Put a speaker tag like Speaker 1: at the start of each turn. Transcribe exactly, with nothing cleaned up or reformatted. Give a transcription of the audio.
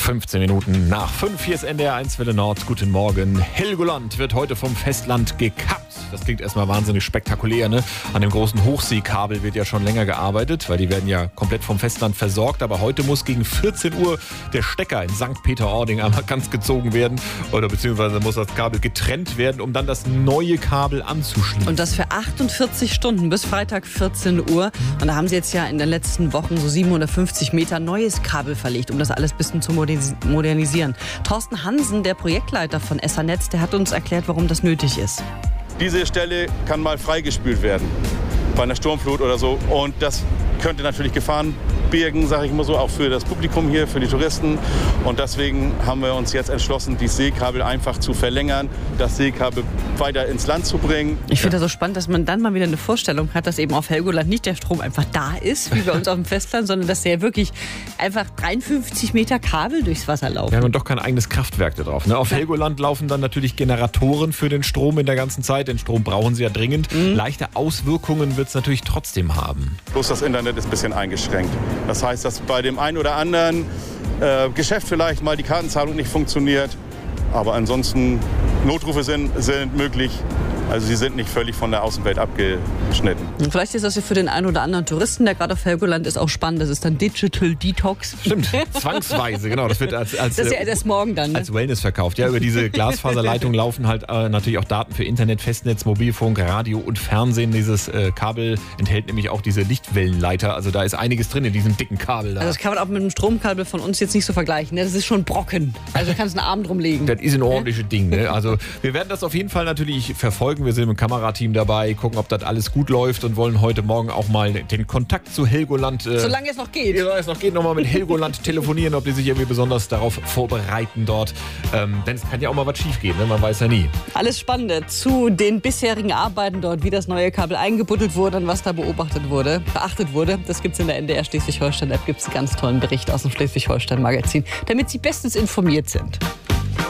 Speaker 1: fünfzehn Minuten nach fünf. Hier ist N D R eins Welle Nord. Guten Morgen. Helgoland wird heute vom Festland gekappt. Das klingt erstmal wahnsinnig spektakulär, ne? An dem großen Hochseekabel wird ja schon länger gearbeitet, weil die werden ja komplett vom Festland versorgt. Aber heute muss gegen vierzehn Uhr der Stecker in Sankt Peter-Ording einmal ganz gezogen werden. Oder beziehungsweise muss das Kabel getrennt werden, um dann das neue Kabel anzuschließen.
Speaker 2: Und das für achtundvierzig Stunden bis Freitag vierzehn Uhr. Und da haben sie jetzt ja in den letzten Wochen so siebenhundertfünfzig Meter neues Kabel verlegt, um das alles ein bisschen zu modernisieren. Thorsten Hansen, der Projektleiter von S A Netz, der hat uns erklärt, warum das nötig ist.
Speaker 3: Diese Stelle kann mal freigespült werden bei einer Sturmflut oder so. Und das könnte natürlich Gefahren birgen, sage ich mal so, auch für das Publikum hier, für die Touristen. Und deswegen haben wir uns jetzt entschlossen, die Seekabel einfach zu verlängern, das Seekabel weiter ins Land zu bringen.
Speaker 2: Ich finde das so spannend, dass man dann mal wieder eine Vorstellung hat, dass eben auf Helgoland nicht der Strom einfach da ist, wie bei uns auf dem Festland, sondern dass ja wirklich einfach dreiundfünfzig Meter Kabel durchs Wasser laufen.
Speaker 1: Wir haben doch kein eigenes Kraftwerk da drauf. Ne? Auf ja. Helgoland laufen dann natürlich Generatoren für den Strom in der ganzen Zeit. Den Strom brauchen sie ja dringend. Mhm. Leichte Auswirkungen wird es natürlich trotzdem haben.
Speaker 3: Bloß das Internet ist ein bisschen eingeschränkt. Das heißt, dass bei dem einen oder anderen äh, Geschäft vielleicht mal die Kartenzahlung nicht funktioniert. Aber ansonsten, Notrufe sind, sind möglich. Also sie sind nicht völlig von der Außenwelt abgeschnitten.
Speaker 2: Und vielleicht ist das ja für den einen oder anderen Touristen, der gerade auf Helgoland ist, auch spannend. Das ist dann Digital Detox.
Speaker 1: Stimmt, zwangsweise, genau. Das wird als, als,
Speaker 2: das ist ja erst morgen dann. Ne?
Speaker 1: Als Wellness verkauft. Ja, über diese Glasfaserleitung laufen halt äh, natürlich auch Daten für Internet, Festnetz, Mobilfunk, Radio und Fernsehen. Dieses äh, Kabel enthält nämlich auch diese Lichtwellenleiter. Also da ist einiges drin in diesem dicken Kabel da.
Speaker 2: Also das kann man auch mit dem Stromkabel von uns jetzt nicht so vergleichen. Ne? Das ist schon Brocken. Also du kannst einen Arm drum legen.
Speaker 1: Das ist ein ordentliches Ding. Ne? Also wir werden das auf jeden Fall natürlich verfolgen. Wir sind im Kamerateam dabei, gucken, ob das alles gut läuft und wollen heute Morgen auch mal den Kontakt zu Helgoland, äh,
Speaker 2: solange es noch geht,
Speaker 1: solange es noch geht, nochmal mit Helgoland telefonieren, ob die sich irgendwie besonders darauf vorbereiten dort. Ähm, denn es kann ja auch mal was schief gehen, ne? Man weiß ja nie.
Speaker 2: Alles Spannende zu den bisherigen Arbeiten dort, wie das neue Kabel eingebuddelt wurde und was da beobachtet wurde, beachtet wurde. Das gibt es in der N D R Schleswig-Holstein-App, gibt es einen ganz tollen Bericht aus dem Schleswig-Holstein-Magazin, damit Sie bestens informiert sind.